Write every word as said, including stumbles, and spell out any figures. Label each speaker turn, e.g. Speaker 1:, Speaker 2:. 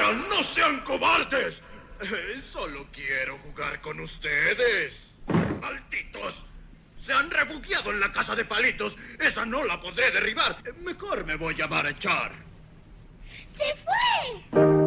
Speaker 1: ¡Corran! ¡No sean cobardes! Eh, solo quiero jugar con ustedes. ¡Malditos! Se han refugiado en la casa de palitos. Esa no la podré derribar. Mejor me voy a marchar.
Speaker 2: ¡Se fue!